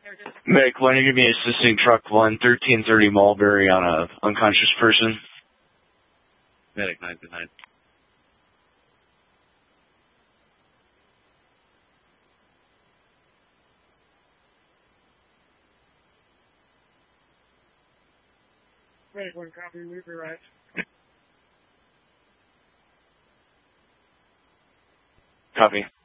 Medic 1, you're going to be assisting truck 1, 1330 Mulberry on a unconscious person. Medic 929. Medic 1, copy, we've arrived. Copy.